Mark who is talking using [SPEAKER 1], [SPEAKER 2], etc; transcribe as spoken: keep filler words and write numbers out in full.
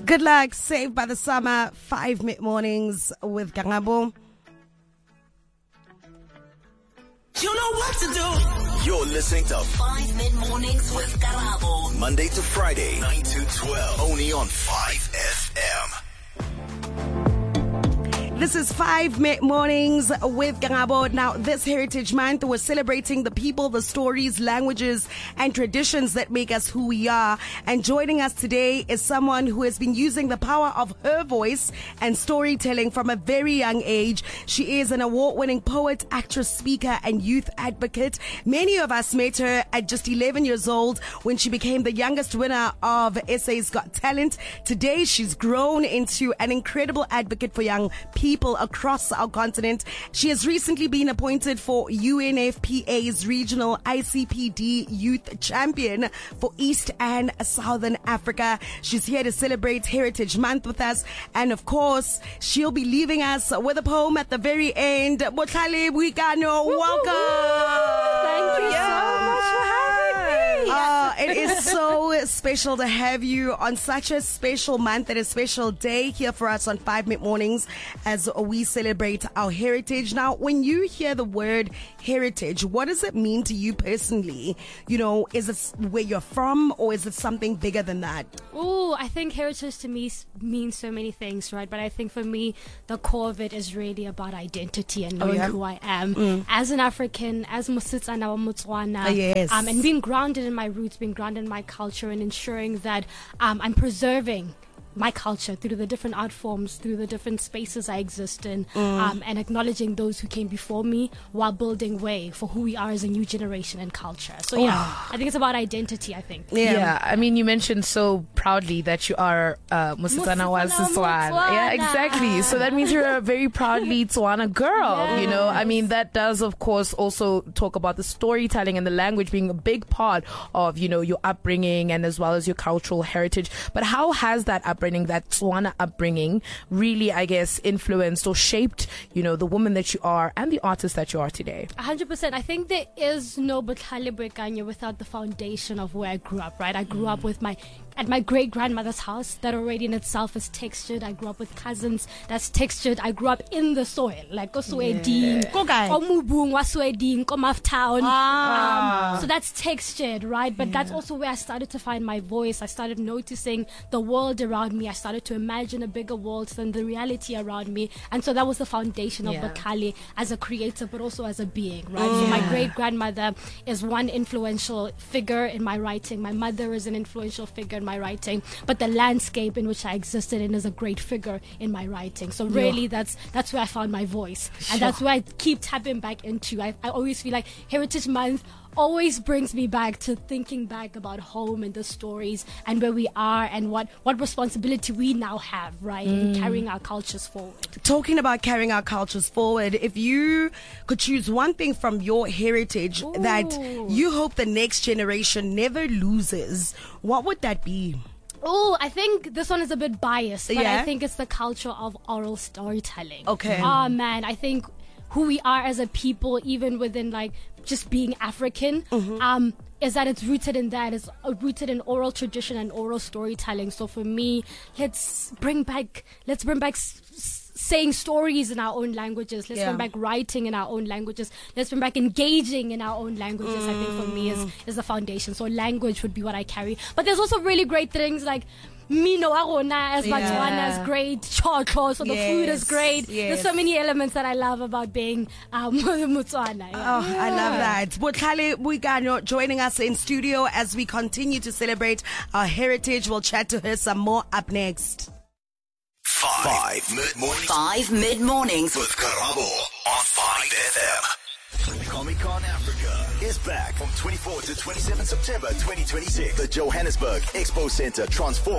[SPEAKER 1] Good luck. Saved by the Summer. Five mid-mornings with Karabo.
[SPEAKER 2] You know what to do. You're listening to Five Mid-Mornings with Karabo. Monday to Friday, nine to twelve. Only on five F M.
[SPEAKER 1] This is Five Mid-Mornings with Karabo. Now, this Heritage Month, we're celebrating the people, the stories, languages, and traditions that make us who we are. And joining us today is someone who has been using the power of her voice and storytelling from a very young age. She is an award-winning poet, actress, speaker, and youth advocate. Many of us met her at just eleven years old when she became the youngest winner of S A's Got Talent. Today, she's grown into an incredible advocate for young people. People across our continent. She has recently been appointed for U N F P A's regional I C P D Youth Champion for East and Southern Africa. She's here to celebrate Heritage Month with us, and of course, she'll be leaving us with a poem at the very end. Botlhale Boikano, welcome.
[SPEAKER 3] Thank you
[SPEAKER 1] yeah.
[SPEAKER 3] so much for having me.
[SPEAKER 1] Uh, it is so special to have you on such a special month and a special day here for us on Five Mid-Mornings as we celebrate our heritage. Now, when you hear the word heritage, what does it mean to you personally? You know, is it where you're from, or is it something bigger than that?
[SPEAKER 3] Oh, I think heritage to me means so many things, right? But I think for me, the core of it is really about identity and knowing oh, yeah? who I am mm. as an African, as Mosetsana wa Motswana,
[SPEAKER 1] uh, yes.
[SPEAKER 3] um, and being grounded in my roots, being grounded in my culture, and ensuring that um, I'm preserving my culture through the different art forms, through the different spaces I exist in, mm. um, and acknowledging those who came before me while building way for who we are as a new generation and culture. So yeah, oh. I think it's about identity, I think.
[SPEAKER 4] Yeah. yeah, I mean, you mentioned so proudly that you are uh, Mosetsana wa Setswana. Yeah, exactly. So that means you're a very proudly Tswana girl, yes. you know. I mean, that does, of course, also talk about the storytelling and the language being a big part of, you know, your upbringing and as well as your cultural heritage. But how has that upbringing that Tswana upbringing really, I guess, influenced or shaped, you know, the woman that you are and the artist that you are today?
[SPEAKER 3] one hundred percent. I think there is no Botlhale Boikano without the foundation of where I grew up, right? I grew mm. up with my at my great-grandmother's house. That already in itself is textured. I grew up with cousins. That's textured. I grew up in the soil, like go Swedin, go Mubung, wa Swedin, go Maftown. Um, so that's textured, right? But yeah. that's also where I started to find my voice. I started noticing the world around me. I started to imagine a bigger world than the reality around me. And so that was the foundation of yeah. Botlhale as a creator, but also as a being, right? Mm. So my great-grandmother is one influential figure in my writing. My mother is an influential figure in my writing, but the landscape in which I existed in is a great figure in my writing. So really yeah. that's that's where I found my voice. Sure. And that's where I keep tapping back into. I, I always feel like Heritage Month always brings me back to thinking back about home and the stories and where we are and what, what responsibility we now have, right, mm. in carrying our cultures forward.
[SPEAKER 1] Talking about carrying our cultures forward, if you could choose one thing from your heritage Ooh. that you hope the next generation never loses, what would that be?
[SPEAKER 3] Oh, I think this one is a bit biased, but
[SPEAKER 1] yeah?
[SPEAKER 3] I think it's the culture of oral storytelling.
[SPEAKER 1] Okay.
[SPEAKER 3] Oh, man, I think who we are as a people, even within like just being African, mm-hmm. um, is that it's rooted in that. It's rooted in oral tradition and oral storytelling. So for me, let's bring back, let's bring back s- s- saying stories in our own languages. Let's yeah. bring back writing in our own languages. Let's bring back engaging in our own languages. Mm. I think for me is, is the foundation. So language would be what I carry. But there's also really great things like Mino Arona as
[SPEAKER 1] yeah.
[SPEAKER 3] Botswana is great, Chotlo, so the
[SPEAKER 1] yes.
[SPEAKER 3] food is great.
[SPEAKER 1] Yes.
[SPEAKER 3] There's so many elements that I love about being um, Motswana. Yeah.
[SPEAKER 1] Oh, I love that. Botlhale Boikano joining us in studio as we continue to celebrate our heritage. We'll chat to her some more up next.
[SPEAKER 2] Five, Five mid-mornings. Five mid-mornings with Karabo on five F M. Comic-Con Africa is back from twenty-fourth to twenty-seventh September twenty twenty-six. The Johannesburg Expo Center transforms